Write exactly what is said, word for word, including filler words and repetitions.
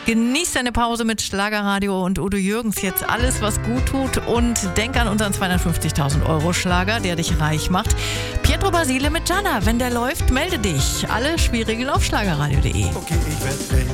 Genieß deine Pause mit Schlagerradio und Udo Jürgens. Jetzt alles, was gut tut. Und denk an unseren zweihundertfünfzigtausend Euro Schlager, der dich reich macht. Pietro Basile mit Gianna. Wenn der läuft, melde dich. Alle Spielregeln auf schlagerradio punkt de. Okay, ich werde